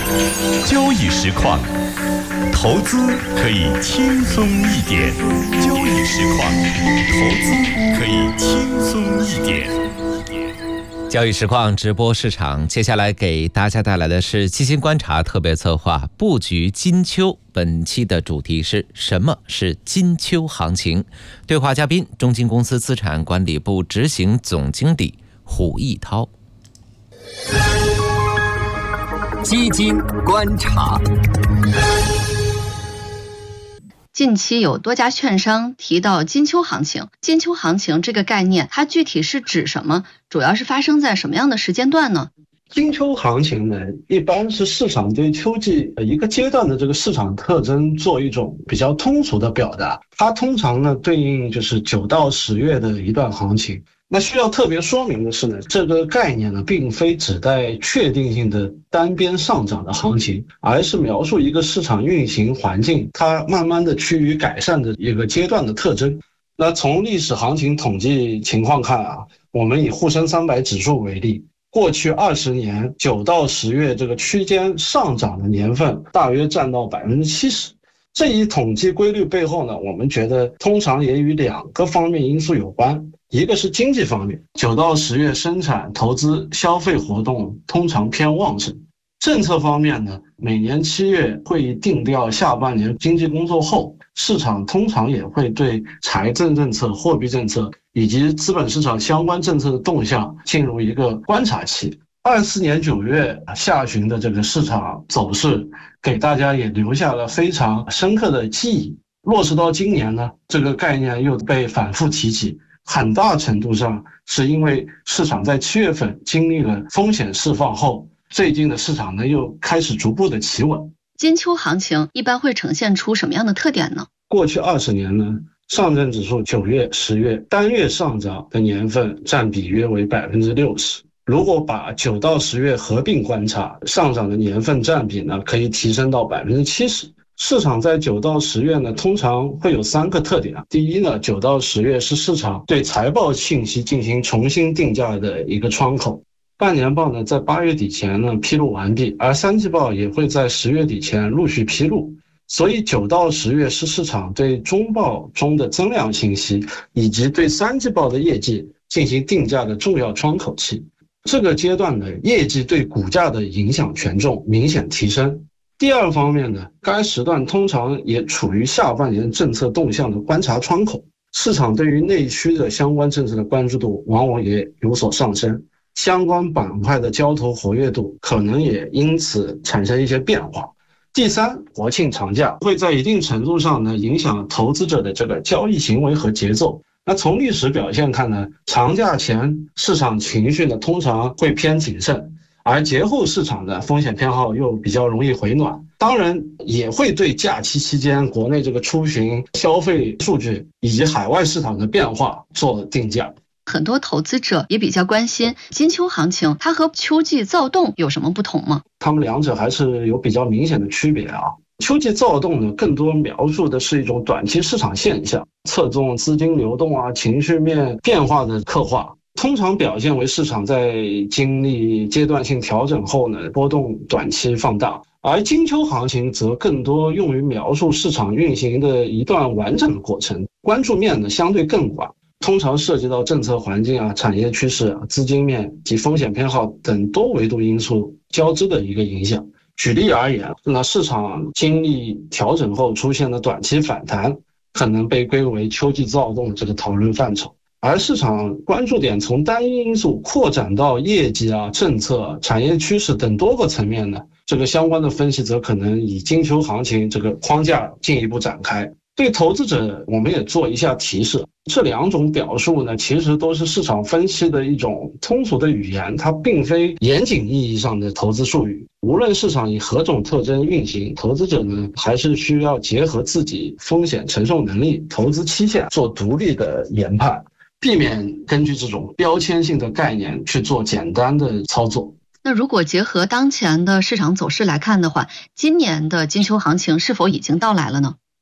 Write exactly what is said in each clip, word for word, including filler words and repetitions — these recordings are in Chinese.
交易实况，投资可以轻松一点。交易实况，投资可以轻松一点。 交易实况直播市场，接下来给大家带来的是基金观察特别策划布局金秋。本期的主题是什么是金秋行情？对话嘉宾中金公司资产管理部执行总经理胡毅涛。 基金观察。 近期有多家券商提到金秋行情，金秋行情这个概念，它具体是指什么？主要是发生在什么样的时间段呢？ 金秋行情呢，一般是市场对秋季一个阶段的这个市场特征做一种比较通俗的表达，它通常呢对应就是九到十月的一段行情。那需要特别说明的是呢，这个概念呢，并非指代确定性的单边上涨的行情，而是描述一个市场运行环境它慢慢的趋于改善的一个阶段的特征。那从历史行情统计情况看啊，我们以沪深三百指数为例，过去二十年九到十月这个区间上涨的年份大约占到百分之七十。这一统计规律背后呢，我们觉得通常也与两个方面因素有关。一个是经济方面，九到十月生产、投资、消费活动通常偏旺盛。政策方面呢，每年七月会议定调下半年经济工作后，市场通常也会对财政政策、货币政策以及资本市场相关政策的动向进入一个观察期。二四年九月下旬的这个市场走势，给大家也留下了非常深刻的记忆。落实到今年呢，这个概念又被反复提起。很大程度上是因为市场在七月份经历了风险释放后，最近的市场呢又开始逐步的企稳。 金秋行情一般会呈现出什么样的特点呢？ 过去二十年呢，上证指数九月、十月单月上涨的年份占比约为百分之六十。如果把九到十月合并观察，上涨的年份占比呢可以提升到百分之七十。市场在九到十月呢，通常会有三个特点。第一呢，九到十月是市场对财报信息进行重新定价的一个窗口。半年报呢，在八月底前呢披露完毕，而三季报也会在十月底前陆续披露。所以九到十月是市场对中报中的增量信息以及对三季报的业绩进行定价的重要窗口期。这个阶段的业绩对股价的影响权重明显提升。第二方面呢，该时段通常也处于下半年政策动向的观察窗口，市场对于内需的相关政策的关注度往往也有所上升，相关板块的交投活跃度可能也因此产生一些变化。第三，国庆长假会在一定程度上呢影响投资者的这个交易行为和节奏。那从历史表现看呢，长假前市场情绪呢通常会偏谨慎，而节后市场的风险偏好又比较容易回暖，当然也会对假期期间国内这个出行消费数据以及海外市场的变化做定价。 很多投资者也比较关心金秋行情，它和秋季躁动有什么不同吗？ 它们两者还是有比较明显的区别啊。秋季躁动呢，更多描述的是一种短期市场现象，侧重资金流动啊、情绪面变化的刻画。通常表现为市场在经历阶段性调整后呢，波动短期放大，而金秋行情则更多用于描述市场运行的一段完整的过程，关注面呢相对更广，通常涉及到政策环境啊、产业趋势啊、资金面及风险偏好等多维度因素交织的一个影响。举例而言，那市场经历调整后出现的短期反弹，可能被归为秋季躁动这个讨论范畴。而市场关注点从单一因素扩展到业绩啊、政策、产业趋势等多个层面呢，这个相关的分析则可能以金秋行情这个框架进一步展开。对投资者我们也做一下提示，这两种表述呢，其实都是市场分析的一种通俗的语言，它并非严谨意义上的投资术语。无论市场以何种特征运行，投资者呢还是需要结合自己风险承受能力、投资期限做独立的研判，避免根据这种标签性的概念去做简单的操作。 那如果结合当前的市场走势来看的话，今年的金秋行情是否已经到来了呢？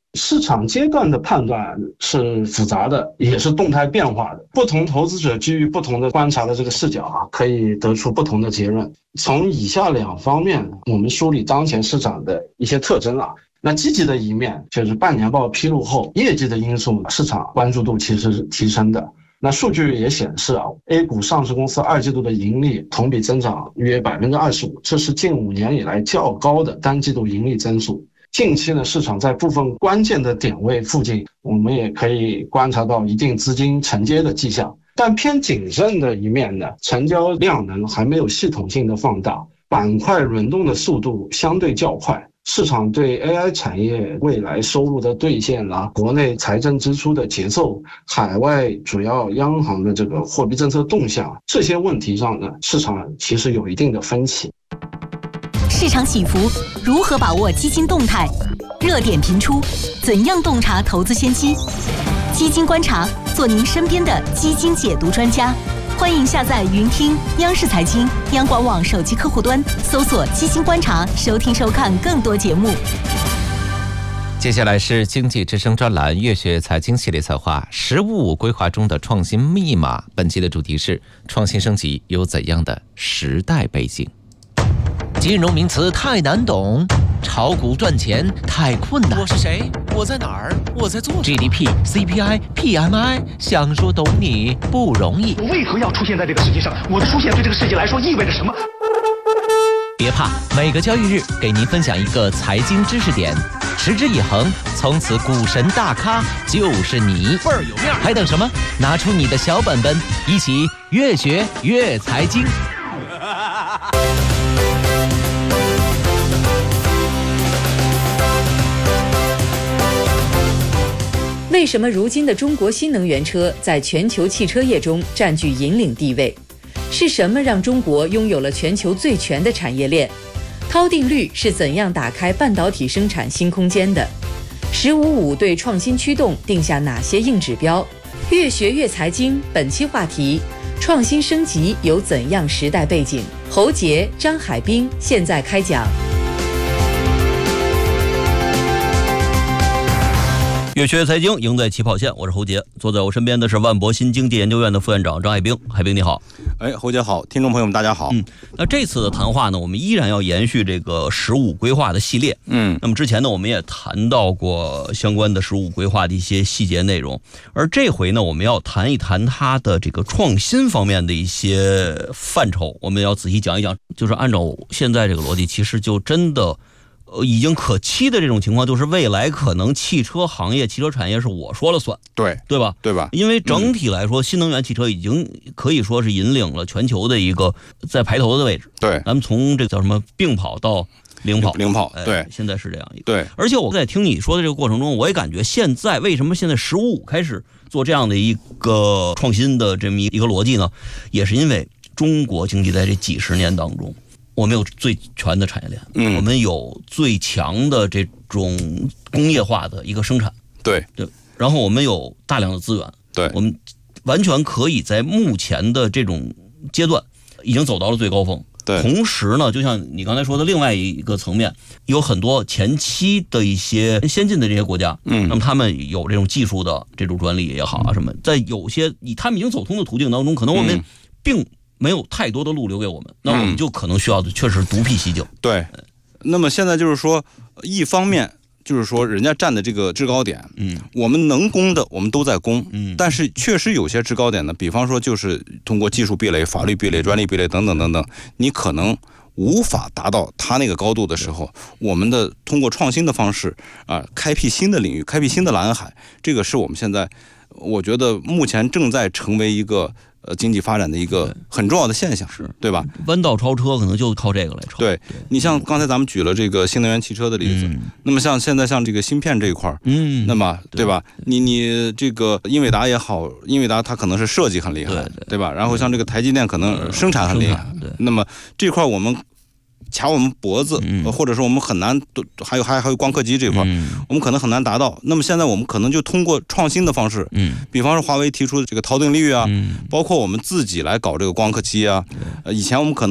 市场阶段的判断是复杂的，也是动态变化的。不同投资者基于不同的观察的这个视角啊，可以得出不同的结论。从以下两方面，我们梳理当前市场的一些特征啊。那积极的一面就是半年报披露后，业绩的因素市场关注度其实是提升的。那数据也显示啊 ，A 股上市公司二季度的盈利同比增长约 百分之二十五， 这是近五年以来较高的单季度盈利增速。近期呢，市场在部分关键的点位附近，我们也可以观察到一定资金承接的迹象。但偏谨慎的一面呢，成交量能还没有系统性的放大，板块轮动的速度相对较快。市场对 A I 产业未来收入的兑现啊，国内财政支出的节奏，海外主要央行的这个货币政策动向，这些问题上呢，市场其实有一定的分歧。 市场起伏，如何把握基金动态？热点频出，怎样洞察投资先机？基金观察，做您身边的基金解读专家。欢迎下载云听央视财经、央广网手机客户端，搜索“基金观察”，收听收看更多节目。 接下来是经济之声专栏月学财经系列策划“十五五”规划中的创新密码。本期的主题是创新升级有怎样的时代背景？金融名词太难懂，炒股赚钱太困难。我是谁？我在哪儿？我在做什么 ？G D P、C P I、P M I， 想说懂你不容易。 我为何要出现在这个世界上？我的出现对这个世界来说意味着什么？ 别怕，每个交易日给您分享一个财经知识点，持之以恒，从此股神大咖就是你，倍儿有面。还等什么？拿出你的小本本，一起越学越财经。 为什么如今的中国新能源车在全球汽车业中占据引领地位？是什么让中国拥有了全球最全的产业链？涛定律是怎样打开半导体生产新空间的？十五五对创新驱动定下哪些硬指标？越学越财经，本期话题：创新升级有怎样时代背景？侯杰、张海滨现在开讲。 越学财经，赢在起跑线。我是侯杰，坐在我身边的是万博新经济研究院的副院长张海滨。海滨你好。 哎，侯杰好，听众朋友们大家好。 嗯，那这次的谈话呢，我们依然要延续这个十五规划的系列。嗯，那么之前呢，我们也谈到过相关的十五规划的一些细节内容，而这回呢，我们要谈一谈它的这个创新方面的一些范畴，我们要仔细讲一讲。就是按照现在这个逻辑，其实就真的。呃，已经可期的这种情况，就是未来可能汽车行业、汽车产业是我说了算， 对对吧？ 对吧？ 因为整体来说，嗯、新能源汽车已经可以说是引领了全球的一个在排头的位置。 对， 咱们从这叫什么并跑到领跑， 领跑，对、 哎，现在是这样一个。 对， 而且我在听你说的这个过程中，我也感觉现在为什么现在十五五开始做这样的一个创新的这么一个逻辑呢？也是因为中国经济在这几十年当中。我们有最全的产业链，嗯，我们有最强的这种工业化的一个生产， 对对，然后我们有大量的资源， 对， 我们完全可以在目前的这种阶段已经走到了最高峰。 对， 同时呢，就像你刚才说的另外一个层面，有很多前期的一些先进的这些国家，嗯，那么他们有这种技术的这种专利也好啊什么，在有些以他们已经走通的途径当中，可能我们并没有太多的路留给我们，那我们就可能需要的确实独辟蹊径。 对，那么现在就是说，一方面就是说人家站的这个制高点，嗯，我们能攻的我们都在攻，嗯，但是确实有些制高点呢，比方说就是通过技术壁垒、法律壁垒、专利壁垒等等等等，你可能无法达到它那个高度的时候，我们的通过创新的方式啊、呃，开辟新的领域，开辟新的蓝海，这个是我们现在我觉得目前正在成为一个。呃，经济发展的一个很重要的现象，是对吧？ 弯道超车可能就靠这个来超。 对，你像刚才咱们举了这个新能源汽车的例子，嗯、那么像现在像这个芯片这一块，嗯，那么 对, 对吧？你你这个英伟达也好，英伟达它可能是设计很厉害， 对, 对, 对吧？然后像这个台积电可能生产很厉害，对。那么这块我们卡我们脖子，嗯、或者说我们很难，还有还还有光刻机这块，嗯、我们可能很难达到。那么现在我们可能就通过创新的方式，嗯，比方说华为提出的这个陶定律啊，嗯、包括我们自己来搞这个光刻机啊。呃，以前我们可能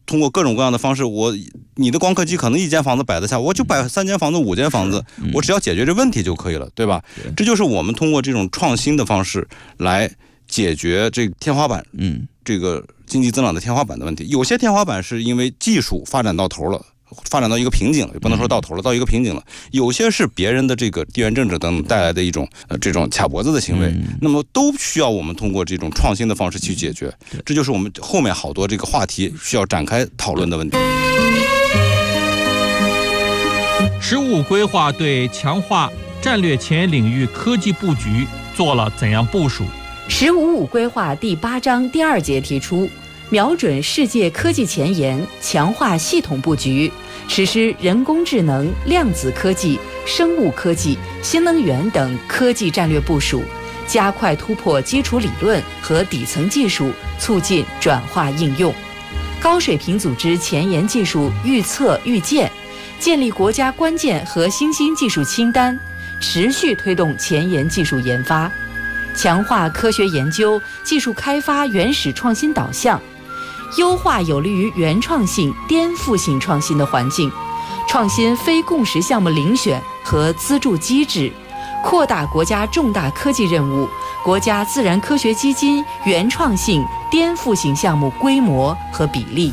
通过各种各样的方式，我你的光刻机可能一间房子摆得下，我就摆三间房子、五间房子，我只要解决这问题就可以了，对吧？这就是我们通过这种创新的方式来解决这个天花板，嗯，这个经济增长的天花板的问题。有些天花板是因为技术发展到头了。发展到一个瓶颈了，也不能说到头了，到一个瓶颈了。有些是别人的这个地缘政治等等带来的一种呃这种卡脖子的行为，嗯、那么都需要我们通过这种创新的方式去解决。这就是我们后面好多这个话题需要展开讨论的问题。 十五规划对强化战略前沿领域科技布局做了怎样部署？ 十五五规划第八章第二节提出。瞄准世界科技前沿，强化系统布局，实施人工智能、量子科技、生物科技、新能源等科技战略部署，加快突破基础理论和底层技术，促进转化应用。高水平组织前沿技术预测预见，建立国家关键和新兴技术清单，持续推动前沿技术研发，强化科学研究、技术开发原始创新导向。优化有利于原创性、颠覆性创新的环境，创新非共识项目遴选和资助机制，扩大国家重大科技任务、国家自然科学基金原创性、颠覆性项目规模和比例。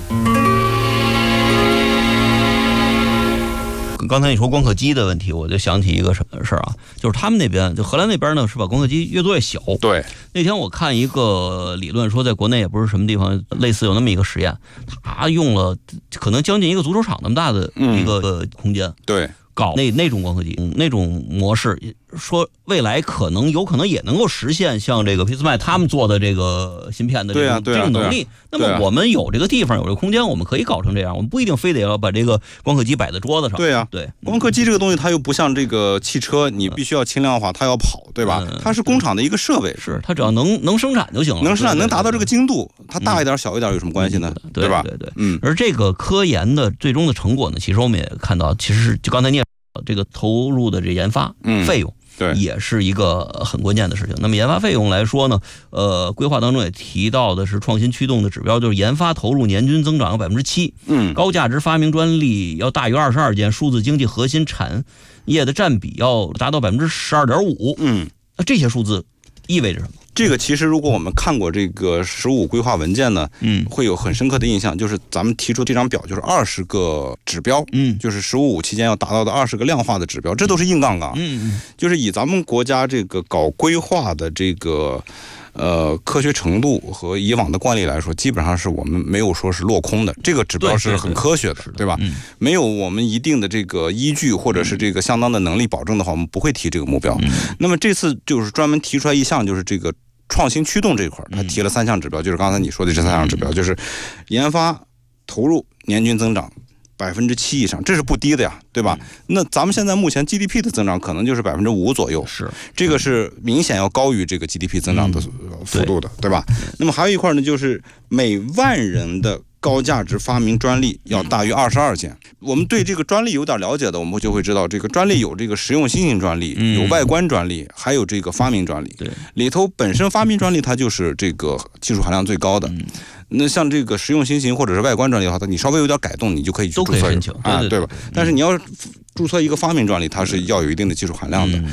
刚才你说光刻机的问题，我就想起一个什么事儿啊，就是他们那边，就荷兰那边呢，是把光刻机越做越小。 对， 那天我看一个理论说，在国内也不是什么地方，类似有那么一个实验，他用了可能将近一个足球场那么大的一个空间， 嗯、对， 搞那那种光刻机，那种模式，说未来可能有可能也能够实现像这个皮斯麦他们做的这个芯片的这种、啊啊、这种能力。那么我们有这个地方，有这个空间，我们可以搞成这样，我们不一定非得要把这个光刻机摆在桌子上。 对啊， 对， 光刻机这个东西它又不像这个汽车，你必须要轻量化，它要跑，对吧？嗯、它是工厂的一个设备， 是它只要能能生产就行了， 能生产能达到这个精度，它大一点小一点有什么关系呢？ 嗯、 对吧？ 对对对，嗯。而这个科研的最终的成果呢，其实我们也看到，其实就刚才你也这个投入的这研发费用。嗯对， 也是一个很关键的事情。那么研发费用来说呢，呃，规划当中也提到的是创新驱动的指标，就是研发投入年均增长百分之七， 嗯， 高价值发明专利要大于二十二件，数字经济核心产业的占比要达到百分之十二点五， 嗯， 那这些数字意味着什么？ 这个其实如果我们看过这个十五规划文件呢，嗯，会有很深刻的印象，就是咱们提出这张表，就是二十个指标， 嗯， 就是十五五期间要达到的二十个量化的指标，这都是硬杠杠， 嗯嗯， 就是以咱们国家这个搞规划的这个呃科学程度和以往的惯例来说，基本上是我们没有说是落空的，这个指标是很科学的， 对, 对, 对, 对吧、嗯？没有我们一定的这个依据或者是这个相当的能力保证的话，我们不会提这个目标。 嗯、 那么这次就是专门提出来一项，就是这个创新驱动这一块，他提了三项指标，就是刚才你说的这三项指标，就是研发投入年均增长百分之七以上，这是不低的呀，对吧？那咱们现在目前 G D P 的增长可能就是百分之五左右， 是这个是明显要高于这个 G D P 增长的幅度的，对吧？那么还有一块呢，就是每万人的高价值发明专利要大于二十二件。我们对这个专利有点了解的，我们就会知道，这个专利有这个实用新型专利，有外观专利，还有这个发明专利。 对， 里头本身发明专利它就是这个技术含量最高的。那像这个实用新型或者是外观专利的话，你稍微有点改动，你就可以去注册申请啊，对吧？但是你要注册一个发明专利，它是要有一定的技术含量的。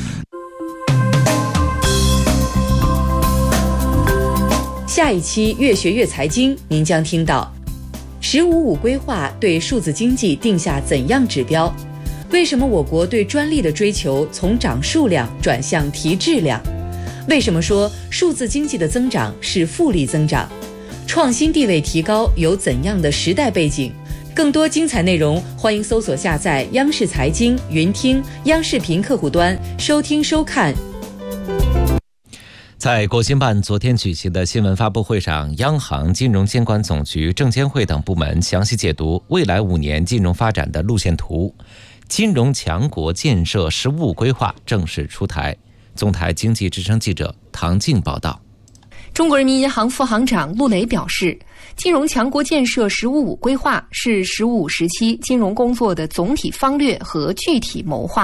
下一期越学越财经，您将听到十五五规划对数字经济定下怎样指标？为什么我国对专利的追求从涨数量转向提质量？为什么说数字经济的增长是复利增长？创新地位提高有怎样的时代背景？更多精彩内容，欢迎搜索下载央视财经云听、央视频客户端收听收看。 在国新办昨天举行的新闻发布会上，央行、金融监管总局、证监会等部门详细解读未来五年金融发展的路线图，金融强国建设十五五规划正式出台。总台经济之声记者唐静报道。 中国人民银行副行长陆雷表示，金融强国建设十五五规划是十五五时期金融工作的总体方略和具体谋划。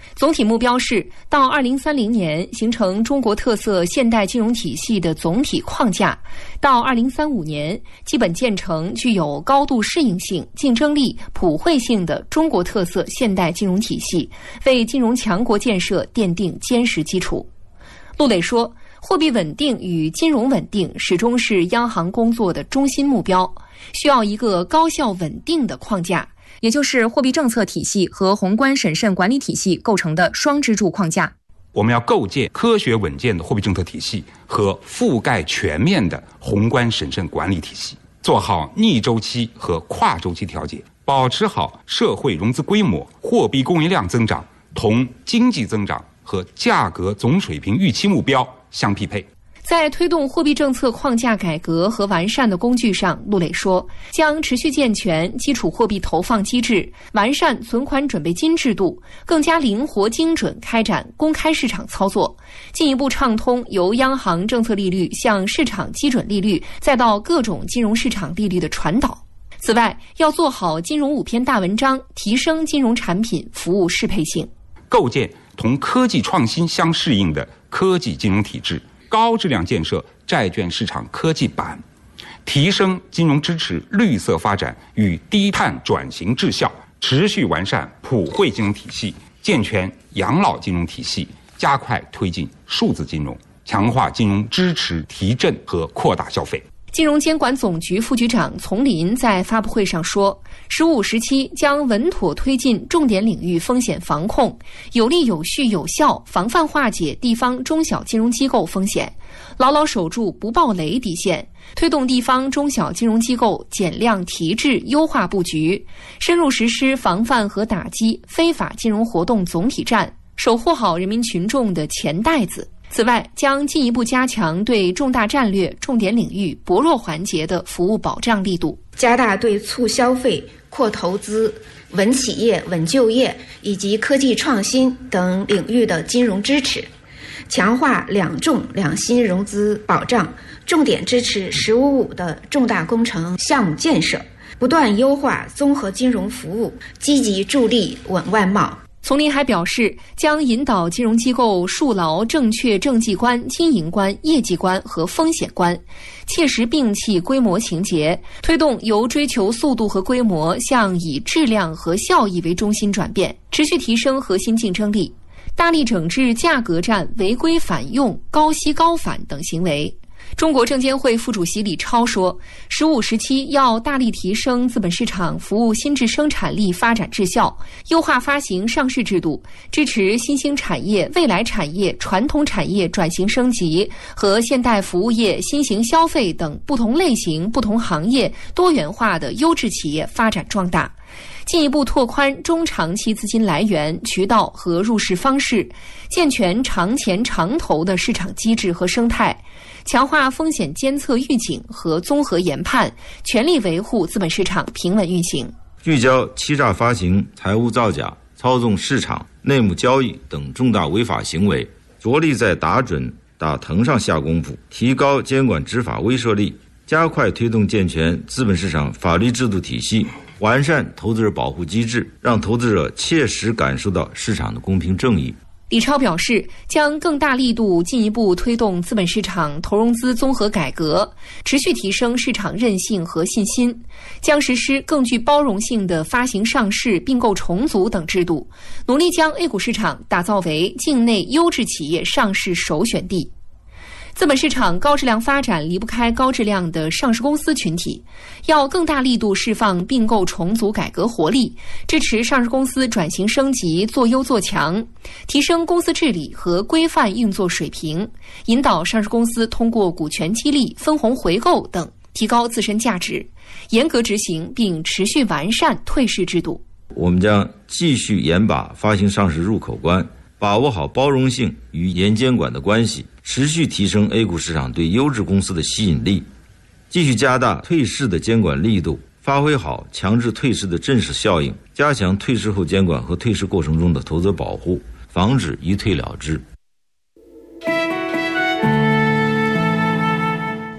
总体目标是到二零三零年形成中国特色现代金融体系的总体框架，到二零三五年基本建成具有高度适应性、竞争力、普惠性的中国特色现代金融体系，为金融强国建设奠定坚实基础。陆磊说，货币稳定与金融稳定始终是央行工作的中心目标，需要一个高效稳定的框架，也就是货币政策体系和宏观审慎管理体系构成的双支柱框架。 我们要构建科学稳健的货币政策体系和覆盖全面的宏观审慎管理体系，做好逆周期和跨周期调节，保持好社会融资规模、货币供应量增长同经济增长和价格总水平预期目标相匹配。 在推动货币政策框架改革和完善的工具上，陆磊说，将持续健全基础货币投放机制，完善存款准备金制度，更加灵活精准开展公开市场操作，进一步畅通由央行政策利率向市场基准利率再到各种金融市场利率的传导。此外，要做好金融五篇大文章，提升金融产品服务适配性， 构建同科技创新相适应的科技金融体制，高质量建设债券市场科技板，提升金融支持绿色发展与低碳转型质效，持续完善普惠金融体系，健全养老金融体系，加快推进数字金融，强化金融支持提振和扩大消费。 金融监管总局副局长丛林在发布会上说，十五时期将稳妥推进重点领域风险防控，有力有序有效防范化解地方中小金融机构风险，牢牢守住不暴雷底线，推动地方中小金融机构减量提质优化布局，深入实施防范和打击非法金融活动总体战，守护好人民群众的钱袋子。此外，将进一步加强对重大战略、重点领域薄弱环节的服务保障力度， 加大对促消费、扩投资、稳企业、稳就业以及科技创新等领域的金融支持，强化两重两新融资保障，重点支持“十五五”的重大工程项目建设，不断优化综合金融服务，积极助力稳外贸。 丛林还表示，将引导金融机构树牢正确政绩观、经营观、业绩观和风险观，切实摒弃规模情节，推动由追求速度和规模向以质量和效益为中心转变，持续提升核心竞争力，大力整治价格战、违规返用、高息高返等行为。中国证监会副主席李超说，十五时期要大力提升资本市场服务新质生产力发展质效，优化发行上市制度，支持新兴产业、未来产业、传统产业转型升级和现代服务业、新型消费等不同类型、不同行业多元化的优质企业发展壮大，进一步拓宽中长期资金来源、渠道和入市方式，健全长钱长投的市场机制和生态，强化风险监测预警和综合研判，全力维护资本市场平稳运行。 聚焦欺诈发行、财务造假、操纵市场、内幕交易等重大违法行为，着力在打准打疼上下功夫，提高监管执法威慑力，加快推动健全资本市场法律制度体系，完善投资者保护机制，让投资者切实感受到市场的公平正义。 李超表示，将更大力度进一步推动资本市场投融资综合改革，持续提升市场韧性和信心，将实施更具包容性的发行上市、并购重组等制度，努力将 A 股市场打造为境内优质企业上市首选地。资本市场高质量发展离不开高质量的上市公司群体，要更大力度释放并购重组改革活力，支持上市公司转型升级、做优做强，提升公司治理和规范运作水平，引导上市公司通过股权激励、分红回购等提高自身价值，严格执行并持续完善退市制度。 我们将继续严把发行上市入口关，把握好包容性与严监管的关系，持续提升 A 股市场对优质公司的吸引力，继续加大退市的监管力度，发挥好强制退市的震慑效应，加强退市后监管和退市过程中的投资者保护，防止一退了之。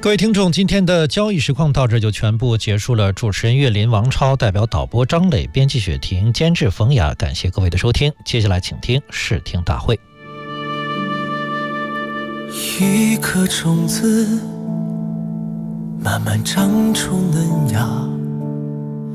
各位听众，今天的交易实况到这就全部结束了。主持人岳林、王超，代表导播张磊，编辑雪婷，监制冯雅，感谢各位的收听。接下来请听视听大会。 一颗种子慢慢长出嫩芽。